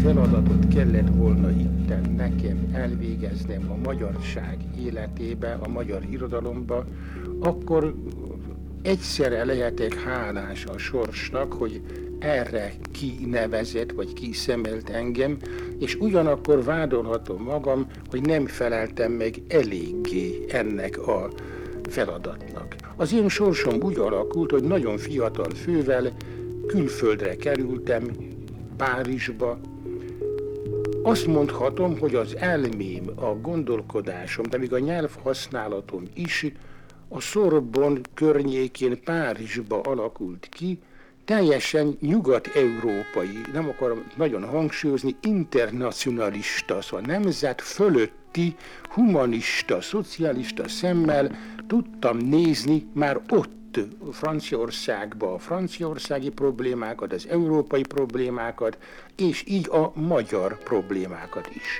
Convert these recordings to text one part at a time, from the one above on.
feladatot kellett volna itten nekem elvégeznem a magyarság életébe, a magyar irodalomba, akkor egyszerre lehetek hálás a sorsnak, hogy erre kinevezett, vagy kiszemelt engem, és ugyanakkor vádolhatom magam, hogy nem feleltem meg eléggé ennek a feladatnak. Az én sorsom úgy alakult, hogy nagyon fiatal fővel külföldre kerültem, Párizsba. Azt mondhatom, hogy az elmém, a gondolkodásom, de még a nyelvhasználatom is a Sorbonne környékén Párizsba alakult ki, teljesen nyugat-európai, nem akarom nagyon hangsúlyozni, internacionalista, szóval nemzet fölötti, humanista, szocialista szemmel tudtam nézni már ott Franciaországba a franciaországi problémákat, az európai problémákat, és így a magyar problémákat is.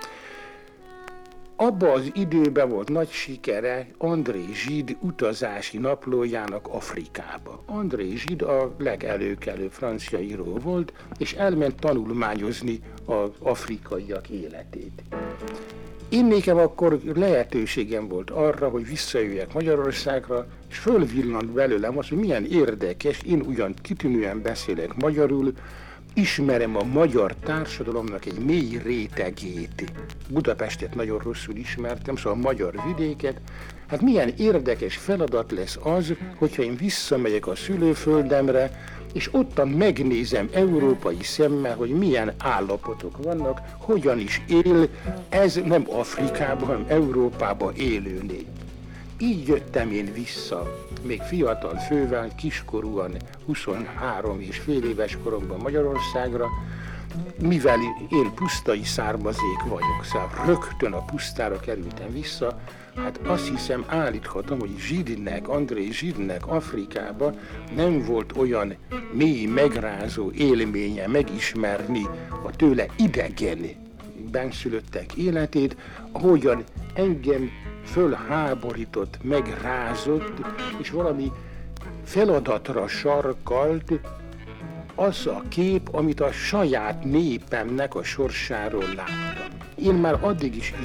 Abba az időben volt nagy sikere André Gide utazási naplójának Afrikába. André Gide a legelőkelőbb francia író volt, és elment tanulmányozni az afrikaiak életét. Én nekem akkor lehetőségem volt arra, hogy visszajöjjek Magyarországra, és fölvillant belőlem az, hogy milyen érdekes, én ugyan kitűnően beszélek magyarul, ismerem a magyar társadalomnak egy mély rétegét. Budapestet nagyon rosszul ismertem, szóval a magyar vidéket. Hát milyen érdekes feladat lesz az, hogyha én visszamegyek a szülőföldemre, és ottan megnézem európai szemmel, hogy milyen állapotok vannak, hogyan is él, ez nem Afrikában, hanem Európában élő nép. Így jöttem én vissza, még fiatal fővel, kiskorúan, 23 és fél éves koromban Magyarországra, mivel én pusztai származék vagyok, szóval rögtön a pusztára kerültem vissza, hát azt hiszem állíthatom, hogy Gide-nek, André Gide-nek Afrikában nem volt olyan mély, megrázó élménye megismerni a tőle idegen benszülöttek életét, ahogyan engem fölháborított, megrázott, és valami feladatra sarkalt az a kép, amit a saját népemnek a sorsáról láttam. Én már addig is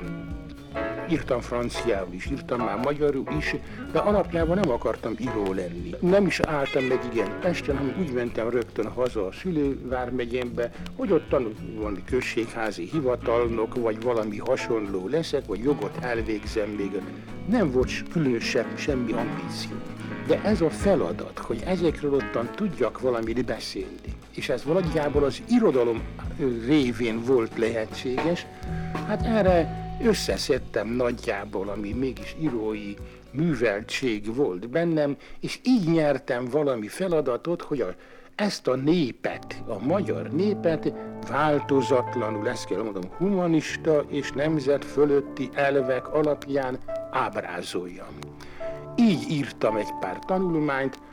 írtam franciául is, írtam már magyarul is, de alapjában nem akartam író lenni. Nem is álltam meg igen Pesten, hanem úgy mentem rögtön haza a szülővármegyémbe, hogy ott valami községházi hivatalnok, vagy valami hasonló leszek, vagy jogot elvégzem még. Nem volt különösebb semmi ambíció. De ez a feladat, hogy ezekről ottan tudjak valamit beszélni, és ez valahogy az irodalom révén volt lehetséges, hát erre összeszedtem nagyjából, ami mégis írói műveltség volt bennem, és így nyertem valami feladatot, hogy ezt a népet, a magyar népet változatlanul, ezt kell mondom, humanista és nemzet fölötti elvek alapján ábrázoljam. Így írtam egy pár tanulmányt,